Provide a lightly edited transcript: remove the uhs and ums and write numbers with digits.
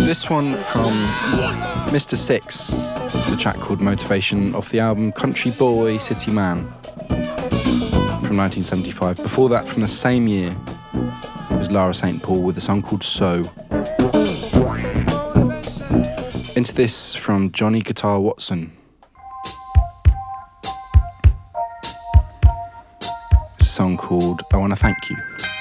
This one from Mr. Six. It's a track called Motivation off the album Country Boy, City Man from 1975. Before that, from the same year, was Lara St. Paul with a song called So. Into this from Johnny Guitar Watson. It's a song called I Wanna Thank You.